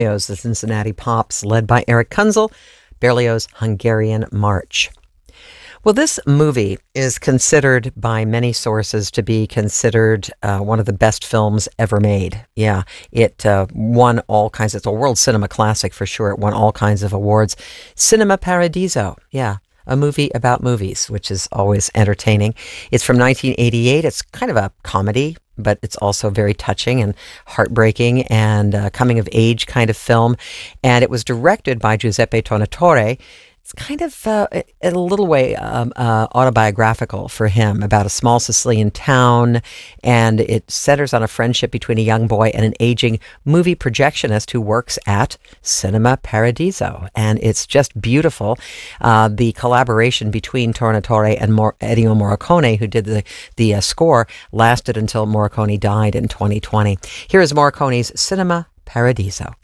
Berlioz, the Cincinnati Pops, led by Eric Kunzel, Berlioz' Hungarian March. Well, this movie is considered by many sources to be considered one of the best films ever made. Yeah, it won all kinds. It's a world cinema classic for sure. It won all kinds of awards. Cinema Paradiso, yeah, a movie about movies, which is always entertaining. It's from 1988. It's kind of a comedy, but it's also very touching and heartbreaking and coming of age kind of film. And it was directed by Giuseppe Tornatore. It's kind of, in a little way, autobiographical for him about a small Sicilian town, and it centers on a friendship between a young boy and an aging movie projectionist who works at Cinema Paradiso. And it's just beautiful. The collaboration between Tornatore and Ennio Morricone, who did the score, lasted until Morricone died in 2020. Here is Morricone's Cinema Paradiso.